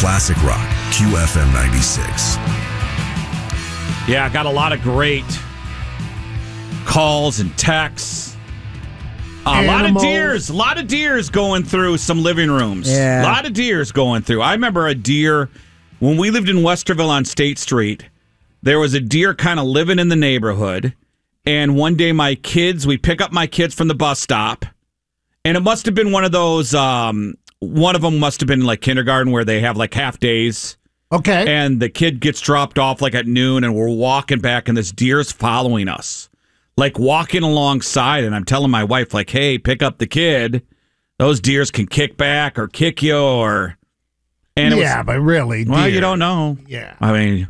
Classic Rock, QFM 96. Yeah, I got a lot of great calls and texts. A lot of deers going through some living rooms. Yeah. A lot of deers going through. I remember a deer, when we lived in Westerville on State Street, there was a deer kind of living in the neighborhood. And one day we pick up my kids from the bus stop. And it must have been one of those, one of them must have been like kindergarten where they have like half days. Okay. And the kid gets dropped off like at noon and we're walking back and this deer's following us. Like walking alongside, and I'm telling my wife, like, hey, pick up the kid. Those deers can kick back or kick you or... And but really, well, deer. you don't know. Yeah. I mean...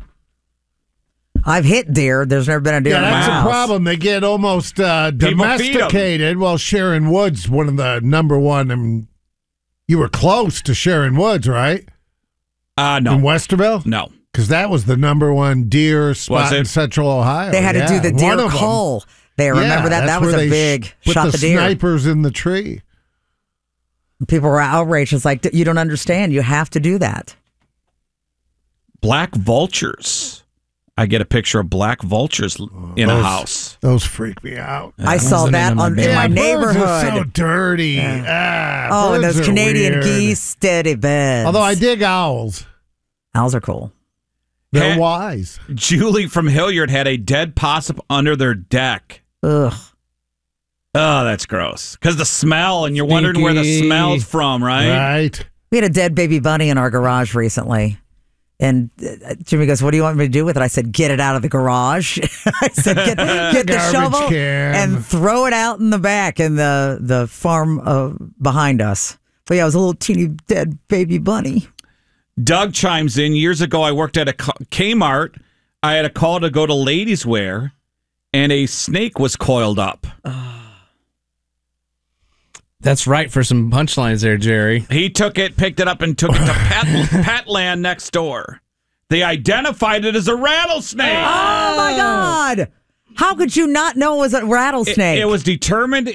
I've hit deer. There's never been a deer in my house. That's a problem. They get almost domesticated. Well, Sharon Woods, one of the number one. I mean, you were close to Sharon Woods, right? No. In Westerville? No. Because that was the number one deer spot in Central Ohio. They had to do the deer cull there. Remember that? That was a big shot the deer. Snipers in the tree. People were outraged. It's like, you don't understand. You have to do that. Black vultures. I get a picture of black vultures in a house. Those freak me out. I saw that in my neighborhood. Birds are so dirty. Yeah. And those Canadian geese, steady beds. Although I dig owls. Owls are cool. They're wise. Julie from Hilliard had a dead possum under their deck. Ugh. Oh, that's gross. Because the smell, and you're wondering where the smell's from, right? Right. We had a dead baby bunny in our garage recently. And Jimmy goes, what do you want me to do with it? I said, get it out of the garage. I said, get the shovel and throw it out in the back in the farm behind us. But yeah, it was a little teeny dead baby bunny. Doug chimes in. Years ago, I worked at a Kmart. I had a call to go to ladies' wear, and a snake was coiled up. That's right for some punchlines there, Jerry. He picked it up, and took it to Petland next door. They identified it as a rattlesnake. Oh, my God. How could you not know it was a rattlesnake? It was determined